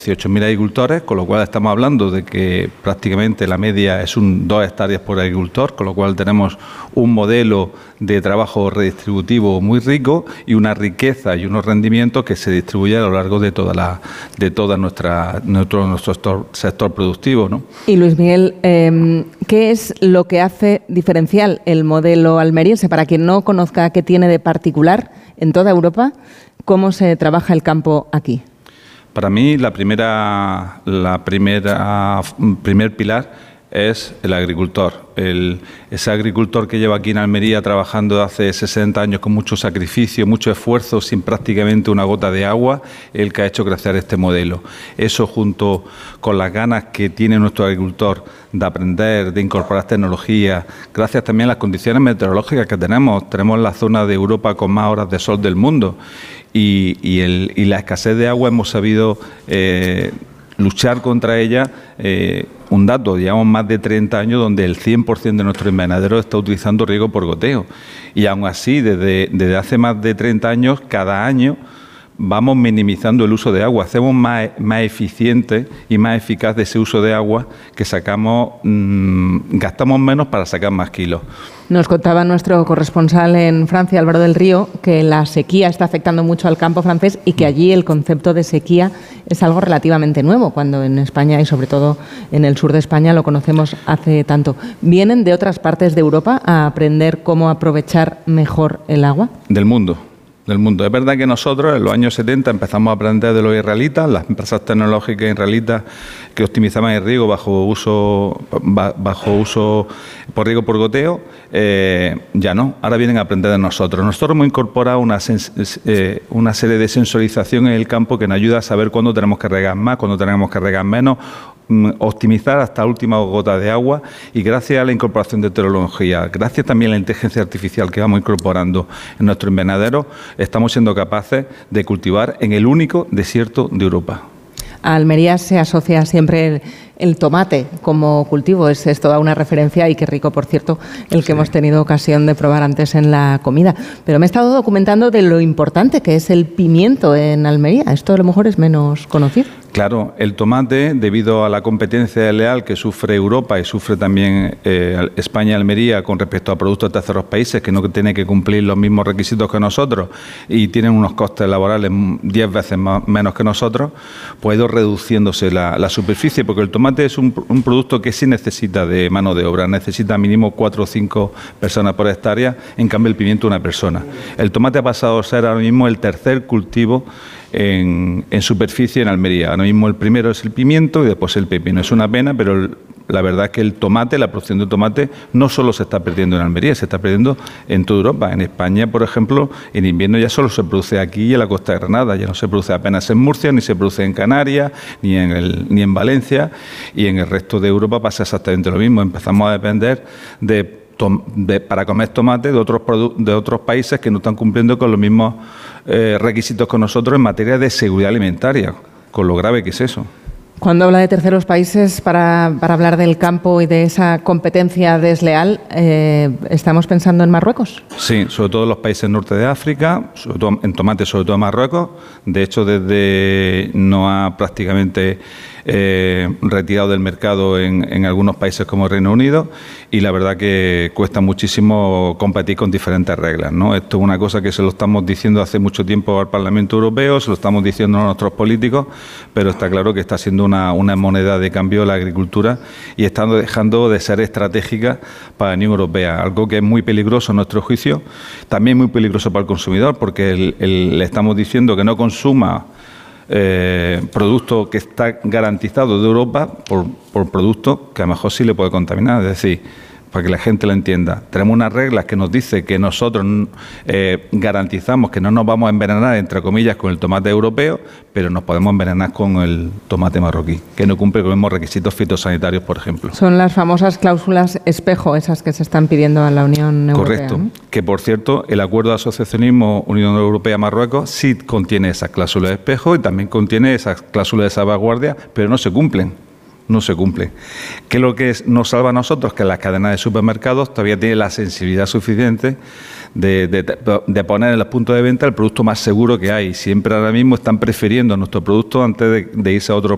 18.000 agricultores, con lo cual estamos hablando de que prácticamente la media es 2 hectáreas por agricultor, con lo cual tenemos un modelo de trabajo redistributivo muy rico y una riqueza y unos rendimientos que se distribuyen a lo largo de toda nuestro sector productivo, ¿no? Y Luis Miguel, ¿qué es lo que hace diferencial el modelo almeriense? Para quien no conozca qué tiene de particular en toda Europa, ¿cómo se trabaja el campo aquí? Para mí, primer pilar es el agricultor. Ese agricultor que lleva aquí en Almería trabajando hace 60 años con mucho sacrificio, mucho esfuerzo, sin prácticamente una gota de agua, el que ha hecho crecer este modelo. Eso, junto con las ganas que tiene nuestro agricultor de aprender, de incorporar tecnología, gracias también a las condiciones meteorológicas que tenemos. Tenemos la zona de Europa con más horas de sol del mundo y la escasez de agua hemos sabido luchar contra ella. Un dato, llevamos más de 30 años donde el 100% de nuestros invernaderos está utilizando riego por goteo. Y aún así, desde hace más de 30 años, cada año vamos minimizando el uso de agua. Hacemos más eficiente y más eficaz de ese uso de agua que sacamos, gastamos menos para sacar más kilos. Nos contaba nuestro corresponsal en Francia, Álvaro del Río, que la sequía está afectando mucho al campo francés y que allí el concepto de sequía es algo relativamente nuevo, cuando en España y sobre todo en el sur de España lo conocemos hace tanto. ¿Vienen de otras partes de Europa a aprender cómo aprovechar mejor el agua? Del mundo. Es verdad que nosotros en los años 70 empezamos a aprender de los israelitas, las empresas tecnológicas israelitas que optimizaban el riego bajo uso por riego por goteo, ya no, ahora vienen a aprender de nosotros. Nosotros hemos incorporado una serie de sensorización en el campo que nos ayuda a saber cuándo tenemos que regar más, cuándo tenemos que regar menos, optimizar hasta la última gota de agua, y gracias a la incorporación de tecnología, gracias también a la inteligencia artificial que vamos incorporando en nuestro invernadero, estamos siendo capaces de cultivar en el único desierto de Europa. A Almería se asocia siempre el tomate como cultivo, es toda una referencia, y qué rico, por cierto, el que hemos tenido ocasión de probar antes en la comida. Pero me he estado documentando de lo importante que es el pimiento en Almería. Esto a lo mejor es menos conocido. Claro, el tomate, debido a la competencia desleal que sufre Europa y sufre también España y Almería con respecto a productos de terceros países que no tienen que cumplir los mismos requisitos que nosotros y tienen unos costes laborales 10 veces menos que nosotros, pues ha ido reduciéndose la superficie, porque el tomate es un producto que sí necesita de mano de obra, necesita mínimo 4 o 5 personas por hectárea, en cambio el pimiento una persona. El tomate ha pasado a ser ahora mismo el tercer cultivo en superficie en Almería. Ahora mismo el primero es el pimiento y después el pepino. Es una pena, pero la verdad es que el tomate, la producción de tomate, no solo se está perdiendo en Almería, se está perdiendo en toda Europa. En España, por ejemplo, en invierno ya solo se produce aquí y en la costa de Granada, ya no se produce apenas en Murcia, ni se produce en Canarias, ni en Valencia, y en el resto de Europa pasa exactamente lo mismo. Empezamos a depender para comer tomate de otros países que no están cumpliendo con los mismos requisitos que nosotros en materia de seguridad alimentaria, con lo grave que es eso. Cuando habla de terceros países, para hablar del campo y de esa competencia desleal, ¿estamos pensando en Marruecos? Sí, sobre todo en los países norte de África, sobre todo en tomate, sobre todo en Marruecos. De hecho, desde no ha prácticamente retirado del mercado en algunos países como el Reino Unido, y la verdad que cuesta muchísimo competir con diferentes reglas, ¿no? Esto es una cosa que se lo estamos diciendo hace mucho tiempo al Parlamento Europeo, se lo estamos diciendo a nuestros políticos, pero está claro que está siendo una moneda de cambio la agricultura y está dejando de ser estratégica para la Unión Europea, algo que es muy peligroso a nuestro juicio, también muy peligroso para el consumidor, porque le estamos diciendo que no consuma producto que está garantizado de Europa por producto que a lo mejor sí le puede contaminar. Es decir, para que la gente lo entienda, tenemos unas reglas que nos dice que nosotros garantizamos que no nos vamos a envenenar, entre comillas, con el tomate europeo, pero nos podemos envenenar con el tomate marroquí, que no cumple con los mismos requisitos fitosanitarios, por ejemplo. Son las famosas cláusulas espejo, esas que se están pidiendo a la Unión Europea. Correcto, ¿no? Que por cierto, el acuerdo de asociacionismo Unión Europea-Marruecos sí contiene esas cláusulas espejo y también contiene esas cláusulas de salvaguardia, pero no se cumplen. ¿Qué es lo que nos salva a nosotros? Que las cadenas de supermercados todavía tienen la sensibilidad suficiente de poner en los puntos de venta el producto más seguro que hay. Siempre ahora mismo están prefiriendo nuestro producto antes de irse a otros